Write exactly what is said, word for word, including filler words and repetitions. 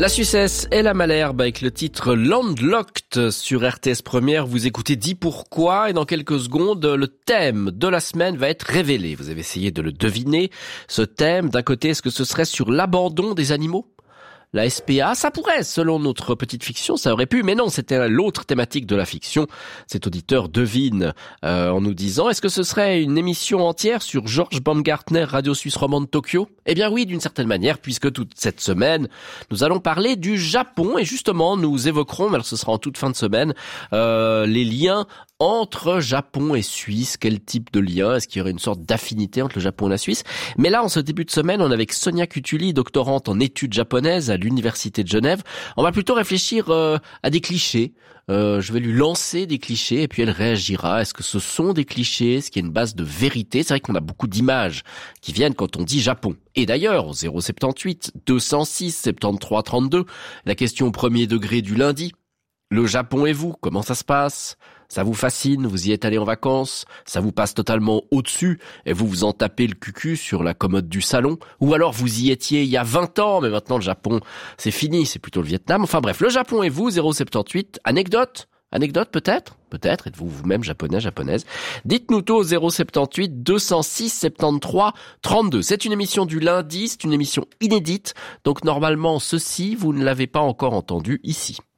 La Suissesse et la Malherbe avec le titre Landlocked sur R T S Première. Vous écoutez Dis pourquoi et dans quelques secondes, le thème de la semaine va être révélé. Vous avez essayé de le deviner. Ce thème, d'un côté, est-ce que ce serait sur l'abandon des animaux ? La S P A, ça pourrait, selon notre petite fiction, ça aurait pu, mais non, c'était l'autre thématique de la fiction. Cet auditeur devine euh, en nous disant, est-ce que ce serait une émission entière sur Georges Baumgartner, Radio Suisse Romande Tokyo ? Eh bien oui, d'une certaine manière, puisque toute cette semaine, nous allons parler du Japon, et justement, nous évoquerons, mais alors ce sera en toute fin de semaine, euh, les liens entre Japon et Suisse. Quel type de lien ? Est-ce qu'il y aurait une sorte d'affinité entre le Japon et la Suisse ? Mais là, en ce début de semaine, on est avec Sonia Cutuli, doctorante en études japonaises à l'Université de Genève. On va plutôt réfléchir euh, à des clichés. Euh, je vais lui lancer des clichés et puis elle réagira. Est-ce que ce sont des clichés ? Est-ce qu'il y a une base de vérité ? C'est vrai qu'on a beaucoup d'images qui viennent quand on dit Japon. Et d'ailleurs, au zéro sept huit deux zéro six soixante-treize trente-deux, la question au premier degré du lundi. Le Japon et vous, comment ça se passe ? Ça vous fascine, vous y êtes allé en vacances, ça vous passe totalement au-dessus et vous vous en tapez le cucu sur la commode du salon, ou alors vous y étiez il y a vingt ans, mais maintenant le Japon, c'est fini, c'est plutôt le Vietnam. Enfin bref, le Japon et vous, zéro sept huit, anecdote Anecdote peut-être Peut-être, êtes-vous vous-même japonais, japonaise ? Dites-nous tout au zéro sept huit deux zéro six soixante-treize trente-deux. C'est une émission du lundi, c'est une émission inédite, donc normalement ceci, vous ne l'avez pas encore entendu ici.